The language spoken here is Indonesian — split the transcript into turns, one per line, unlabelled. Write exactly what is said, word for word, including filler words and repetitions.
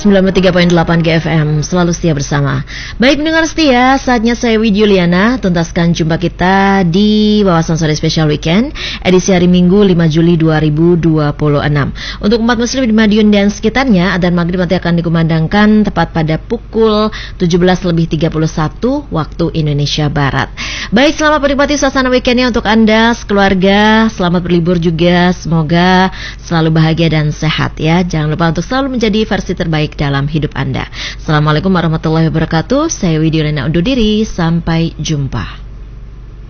sembilan puluh tiga koma delapan G F M, selalu setia bersama. Baik pendengar setia, saatnya saya Widya Juliana tuntaskan jumpa kita di Wawasan Sore Spesial Weekend edisi hari Minggu lima Juli dua ribu dua puluh enam. Untuk umat muslim di Madiun dan sekitarnya, adzan maghrib nanti akan dikumandangkan tepat pada pukul tujuh belas lebih tiga puluh satu waktu Indonesia Barat. Baik, selamat menikmati suasana weekendnya untuk Anda sekeluarga. Selamat berlibur juga, semoga selalu bahagia dan sehat ya. Jangan lupa untuk selalu menjadi versi terbaik dalam hidup Anda. Assalamualaikum warahmatullahi wabarakatuh. Saya Widya Juliana undur diri. Sampai jumpa.